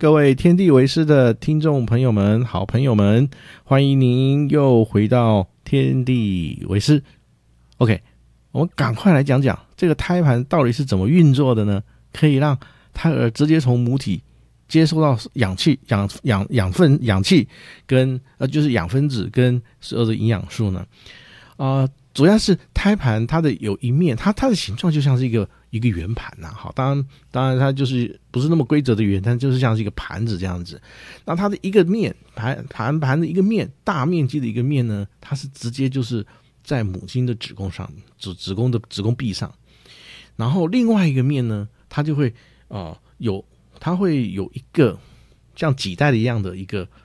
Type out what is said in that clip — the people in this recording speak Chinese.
各位天地为师的听众朋友们、好朋友们，欢迎您又回到天地为师。OK， 我们赶快来讲讲这个胎盘到底是怎么运作的呢？可以让胎儿直接从母体接收到氧气、氧气跟就是养分子跟所有的营养素呢？主要是胎盘它的有一面，它的形状就像是一个圆盘呐。好，当然它就是不是那么规则的圆，但就是像是一个盘子这样子。那它的一个面盘的一个面，大面积的一个面呢，它是直接就是在母亲的子宫上，子宫壁上。然后另外一个面呢，它就会它会有一个像脐带的一样的一个